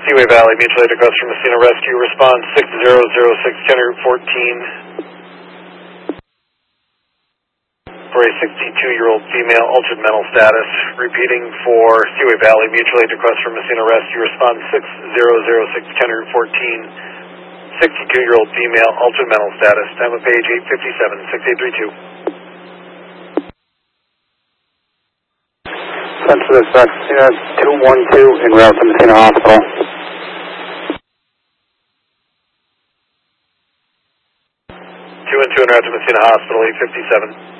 Seaway Valley, mutual aid request from Messina Rescue, response 6006, Route 14. For a 62-year-old female, altered mental status. Repeating for Seaway Valley, mutual aid request from Messina Rescue, response 6006, Route 14. 62-year-old female, altered mental status. Time of page 857, 6832. Sensitive Messina 212 en route to Messina Hospital. 212 en route to Messina Hospital, 857.